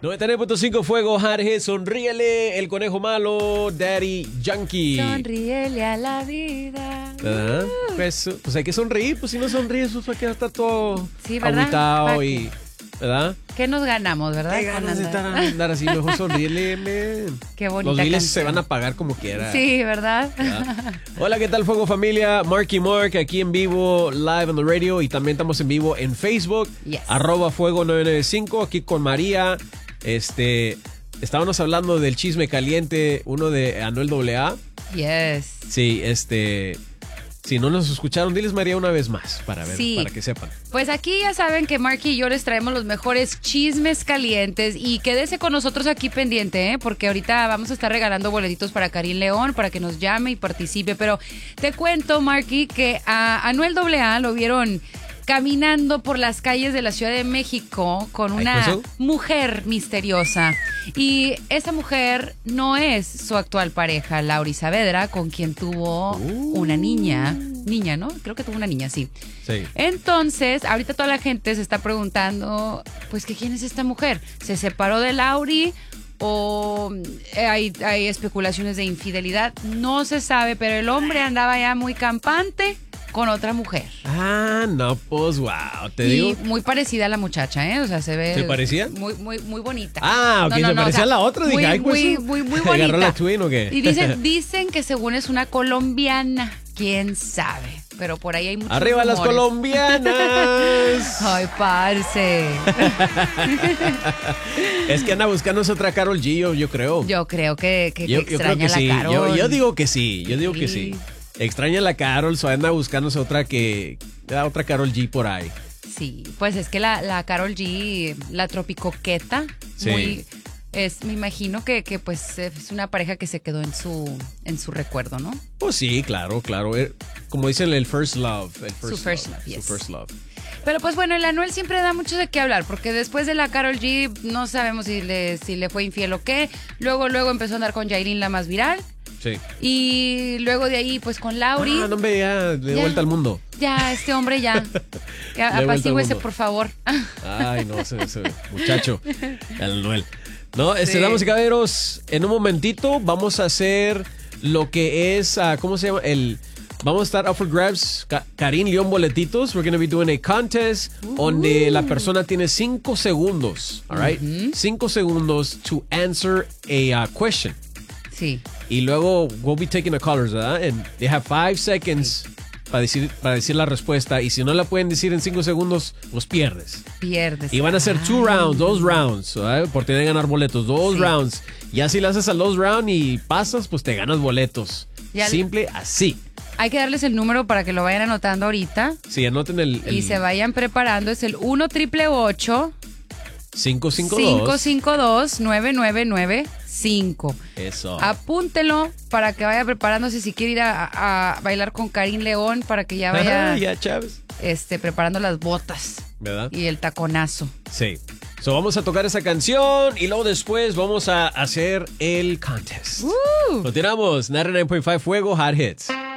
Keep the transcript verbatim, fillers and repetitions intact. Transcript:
noventa y nueve punto cinco Fuego, Hard Hit, sonríele, el conejo malo, Daddy Yankee. Sonríele a la vida. ¿Verdad? Uh. Pues, pues hay que sonreír, pues si no sonríes, pues aquí está todo sí, ¿verdad? agüitado y... ¿Verdad? ¿Qué nos ganamos, verdad? ¿Qué ganas de estar andar así? Mejor sonríele, man. Qué bonita Los biles canción. se van a pagar como quiera. Sí, ¿verdad? ¿Verdad? Hola, ¿qué tal, Fuego Familia? Marky Mark, aquí en vivo, live on the radio. Y también estamos en vivo en Facebook. Yes. Arroba Fuego nueve nueve cinco, aquí con María. Este, estábamos hablando del chisme caliente, uno de Anuel A A. Yes. Sí, este... Si no nos escucharon, diles María una vez más para ver, sí. para que sepan. Pues aquí ya saben que Marky y yo les traemos los mejores chismes calientes y quédese con nosotros aquí pendiente, ¿eh? Porque ahorita vamos a estar regalando boletitos para Karim León para que nos llame y participe. Pero te cuento, Marky, que a Anuel A A lo vieron caminando por las calles de la Ciudad de México con una Ay, mujer misteriosa. Y esa mujer no es su actual pareja, Lauri Saavedra, con quien tuvo uh. una niña. Niña, ¿no? Creo que tuvo una niña, sí. Sí. Entonces, ahorita toda la gente se está preguntando, pues, ¿que quién es esta mujer? ¿Se separó de Lauri? ¿O hay, hay especulaciones de infidelidad? No se sabe, pero el hombre andaba ya muy campante con otra mujer. Ah, no, pues, wow, te y digo. muy parecida a la muchacha, ¿eh? O sea, se ve... ¿Se parecía? Muy, muy, muy bonita. Ah, ok, no, no, se no, parecía o sea, a la otra. Dije, muy, ay, pues, muy, muy, muy bonita. ¿agarró la twin o qué? Y dicen, dicen que según es una colombiana. ¿Quién sabe? Pero por ahí hay muchos ¡Arriba rumores. las colombianas! ¡Ay, parce! Es que anda buscando otra Karol G, yo, yo creo. Yo creo que, que, yo, que yo creo extraña que la sí. Karol. Yo, yo digo que sí, yo digo sí. que sí. Extraña la Karol, so anda buscándose otra que... Otra Karol G por ahí. Sí, pues es que la, la Karol G, la tropicoqueta, sí. muy... Es, me imagino que, que pues es una pareja que se quedó en su en su recuerdo, ¿no? Pues sí, claro, claro. Como dicen, el first love. El first su first love, love, yes. Su first love. Pero pues bueno, el Anuel siempre da mucho de qué hablar, porque después de la Karol G no sabemos si le, si le fue infiel o qué. Luego, luego empezó a andar con Yailin, la más viral. Sí. Y luego de ahí, pues con Lauri. Ah, no me ya de ya, vuelta al mundo. Ya, este hombre ya. Apacíguese, por favor. Ay, no, ese, ese muchacho. El Anuel. No, este, sí. damas y caballeros, en un momentito vamos a hacer lo que es, uh, ¿cómo se llama? El, vamos a estar up for grabs, Ka- Karim León boletitos. We're going to be doing a contest uh. donde la persona tiene cinco segundos, all right? Uh-huh. Cinco segundos to answer a uh, question. Sí. Y luego we'll be taking the callers, ¿verdad? And they have five seconds. Sí. Para decir, para decir la respuesta. Y si no la pueden decir en cinco segundos, pues pierdes. Pierdes. Y van a ser two Ay. rounds, dos rounds. ¿Verdad? Por tener que ganar boletos. Dos sí. rounds. Ya si le haces al dos round y pasas, pues te ganas boletos. Ya Simple le... así. Hay que darles el número para que lo vayan anotando ahorita. Sí, anoten el... el... Y se vayan preparando. Es el uno triple ocho cinco cinco dos cinco cinco dos nueve nueve nueve cinco. Eso. Apúntelo para que vaya preparándose si quiere ir a, a bailar con Karim León, para que ya vaya ah, ya, Chávez. Este, preparando las botas. ¿Verdad? Y el taconazo. Sí. So vamos a tocar esa canción y luego después vamos a hacer el contest. Uh. Continuamos. noventa y nueve punto cinco Fuego Hot Hits.